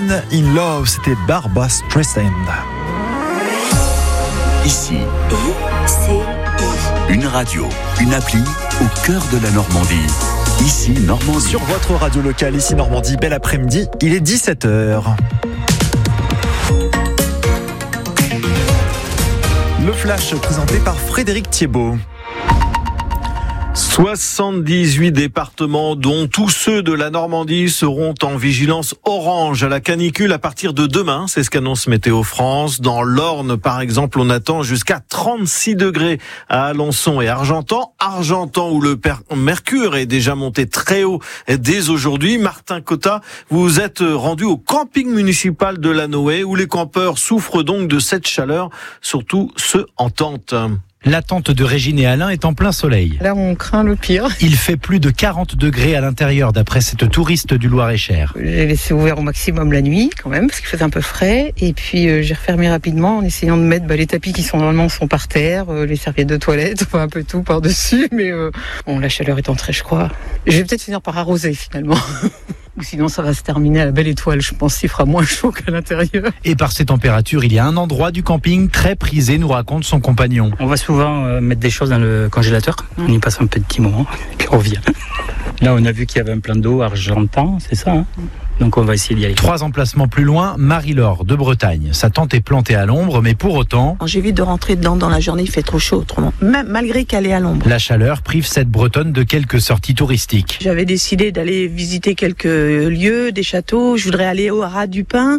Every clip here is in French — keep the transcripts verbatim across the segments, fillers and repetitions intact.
Man in Love, c'était Barbra Streisand. Ici, une radio, une appli au cœur de la Normandie. Ici, Normandie. Sur votre radio locale, ici Normandie, bel après-midi, il est dix-sept heures. Le flash présenté par Frédéric Thiebaud. soixante-dix-huit départements, dont tous ceux de la Normandie, seront en vigilance orange à la canicule à partir de demain. C'est ce qu'annonce Météo France. Dans l'Orne, par exemple, on attend jusqu'à trente-six degrés à Alençon et Argentan. Argentan, où le per- mercure est déjà monté très haut dès aujourd'hui. Martin Cotta, vous êtes rendu au camping municipal de la Noë, où les campeurs souffrent donc de cette chaleur, surtout ceux en tente. La tente de Régine et Alain est en plein soleil. Là, on craint le pire. Il fait plus de quarante degrés à l'intérieur, d'après cette touriste du Loir-et-Cher. J'ai laissé ouvert au maximum la nuit, quand même, parce qu'il faisait un peu frais. Et puis, euh, j'ai refermé rapidement en essayant de mettre bah, les tapis qui sont normalement sont par terre, euh, les serviettes de toilette, enfin un peu tout par-dessus. Mais euh, bon, la chaleur est entrée, je crois. Je vais peut-être finir par arroser, finalement. Ou sinon, ça va se terminer à la belle étoile. Je pense qu'il fera moins chaud qu'à l'intérieur. Et par ces températures, il y a un endroit du camping très prisé, nous raconte son compagnon. On va souvent euh, mettre des choses dans le congélateur. On y passe un petit moment, et puis on revient. Là, on a vu qu'il y avait un plan d'eau argentan, c'est ça, hein ? Donc on va essayer d'y aller. Trois emplacements plus loin, Marie-Laure de Bretagne. Sa tente est plantée à l'ombre, mais pour autant... J'évite de rentrer dedans dans la journée, il fait trop chaud autrement. Même malgré qu'elle est à l'ombre. La chaleur prive cette Bretonne de quelques sorties touristiques. J'avais décidé d'aller visiter quelques lieux, des châteaux. Je voudrais aller au Haras du Pin.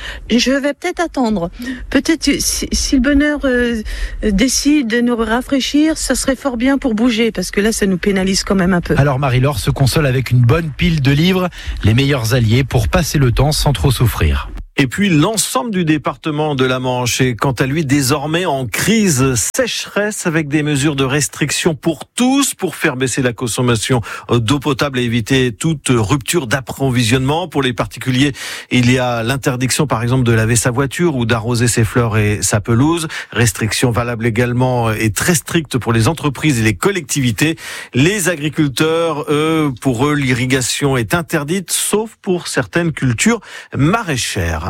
Je vais peut-être attendre. Peut-être si, si le bonheur euh, décide de nous rafraîchir, ça serait fort bien pour bouger, parce que là, ça nous pénalise quand même un peu. Alors Marie-Laure se console avec une bonne pile de livres, les meilleurs alliés pour passer le temps sans trop souffrir. Et puis l'ensemble du département de la Manche est quant à lui désormais en crise sécheresse, avec des mesures de restriction pour tous pour faire baisser la consommation d'eau potable et éviter toute rupture d'approvisionnement. Pour les particuliers, il y a l'interdiction par exemple de laver sa voiture ou d'arroser ses fleurs et sa pelouse. Restriction valable également et très stricte pour les entreprises et les collectivités. Les agriculteurs, eux, pour eux, l'irrigation est interdite sauf pour certaines cultures maraîchères.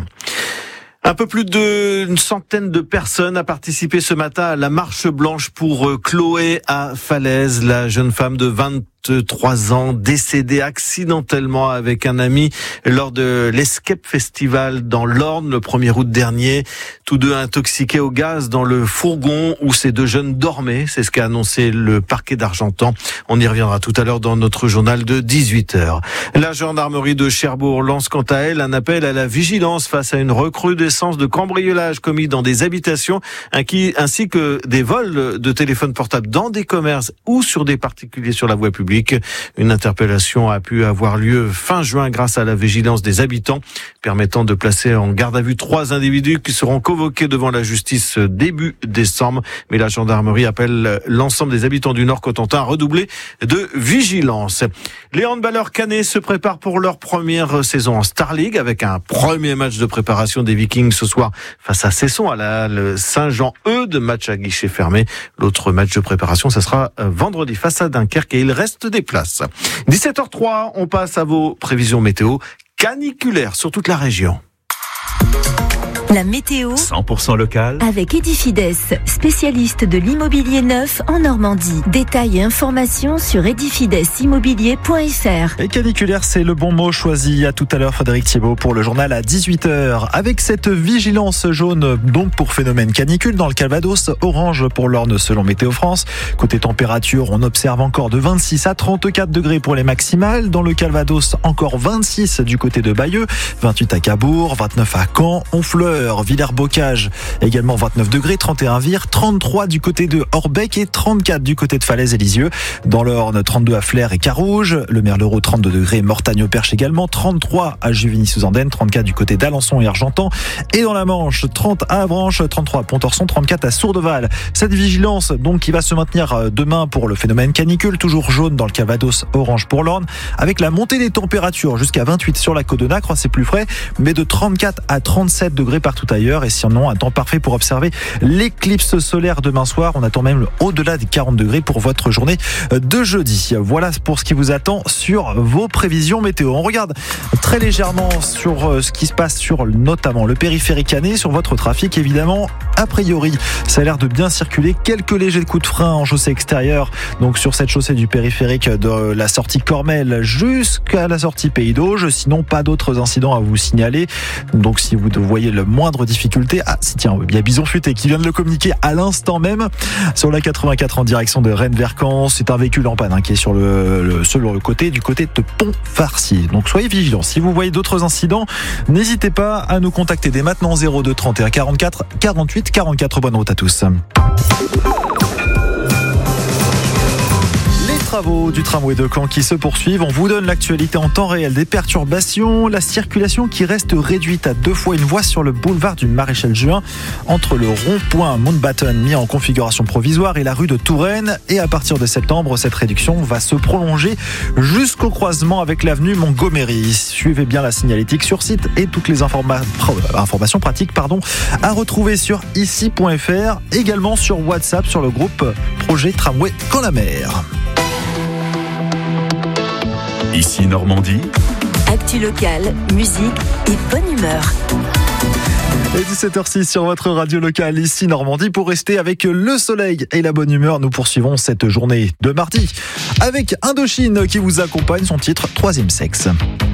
Un peu plus d'une centaine de personnes a participé ce matin à la marche blanche pour Chloé à Falaise, la jeune femme de vingt-trois ans décédée accidentellement avec un ami lors de l'Escape Festival dans l'Orne le premier août dernier. Tous deux intoxiqués au gaz dans le fourgon où ces deux jeunes dormaient. C'est ce qu'a annoncé le parquet d'Argentan. On y reviendra tout à l'heure dans notre journal de dix-huit heures. La gendarmerie de Cherbourg lance quant à elle un appel à la vigilance face à une recrudescence de cambriolages commis dans des habitations ainsi que des vols de téléphones portables dans des commerces ou sur des particuliers sur la voie publique. Une interpellation a pu avoir lieu fin juin grâce à la vigilance des habitants, permettant de placer en garde à vue trois individus qui seront convoqués devant la justice début décembre. Mais la gendarmerie appelle l'ensemble des habitants du Nord-Cotentin à redoubler de vigilance. Les handballeurs cannais se préparent pour leur première saison en Star League avec un premier match de préparation des Vikings ce soir face à Cesson à la Halle Saint-Jean-Eudes, match à guichet fermé. L'autre match de préparation, ça sera vendredi face à Dunkerque et il reste des places. dix-sept heures trois, on passe à vos prévisions météo caniculaires sur toute la région. La météo cent pour cent local avec Edifides, spécialiste de l'immobilier neuf en Normandie. Détails et informations sur edifides immobilier point f r. Et caniculaire, c'est le bon mot choisi. À tout à l'heure, Frédéric Thiebaud pour le journal à dix-huit heures. Avec cette vigilance jaune, donc pour phénomène canicule dans le Calvados, orange pour l'Orne selon Météo France. Côté température, on observe encore de vingt-six à trente-quatre degrés pour les maximales. Dans le Calvados, encore vingt-six du côté de Bayeux, vingt-huit à Cabourg, vingt-neuf à Caen, Honfleur, Villers-Bocage, également vingt-neuf degrés, trente et un Vire, trente-trois du côté de Orbec et trente-quatre du côté de Falaise et Lisieux. Dans l'Orne, trente-deux à Flers et Carouge, le Merlereau, trente-deux degrés, Mortagne-au-Perche également, trente-trois à Juvigny-sous-Andenne, trente-quatre du côté d'Alençon et Argentan. Et dans la Manche, trente à Avranches, trente-trois à Pontorson, trente-quatre à Sourdeval. Cette vigilance, donc, qui va se maintenir demain pour le phénomène canicule, toujours jaune dans le Calvados, orange pour l'Orne, avec la montée des températures jusqu'à vingt-huit sur la Côte de Nacre, c'est plus frais, mais de trente-quatre à trente-sept degrés par partout ailleurs. Et sinon, un temps parfait pour observer l'éclipse solaire demain soir. On attend même au-delà des quarante degrés pour votre journée de jeudi. Voilà pour ce qui vous attend sur vos prévisions météo. On regarde très légèrement sur ce qui se passe sur notamment le périphérique canet, sur votre trafic évidemment. A priori, ça a l'air de bien circuler. Quelques légers coups de frein en chaussée extérieure, donc sur cette chaussée du périphérique de la sortie Cormel jusqu'à la sortie Pays d'Auge. Sinon, pas d'autres incidents à vous signaler. Donc si vous voyez le moindre difficulté, ah si tiens, il y a Bison Futé qui vient de le communiquer à l'instant même sur la quatre-vingt-quatre en direction de Rennes-Vercamp. C'est un véhicule en panne hein, qui est sur le, le, sur le côté du côté de Pont-Farcy. Donc soyez vigilants. Si vous voyez d'autres incidents, n'hésitez pas à nous contacter dès maintenant zéro deux trente et un quarante-quatre quarante-huit quarante-quatre. Bonne route à tous. Les travaux du tramway de Caen qui se poursuivent. On vous donne l'actualité en temps réel des perturbations. La circulation qui reste réduite à deux fois une voie sur le boulevard du Maréchal Juin entre le rond-point Mountbatten mis en configuration provisoire et la rue de Touraine. Et à partir de septembre, cette réduction va se prolonger jusqu'au croisement avec l'avenue Montgomery. Suivez bien la signalétique sur site et toutes les informa- informations pratiques pardon, à retrouver sur ici point f r, également sur WhatsApp sur le groupe Projet Tramway Caen-la-Mer. Ici Normandie. Actu locale, musique et bonne humeur. Et dix-sept heures six sur votre radio locale ici Normandie pour rester avec le soleil et la bonne humeur. Nous poursuivons cette journée de mardi avec Indochine qui vous accompagne, son titre Troisième Sexe.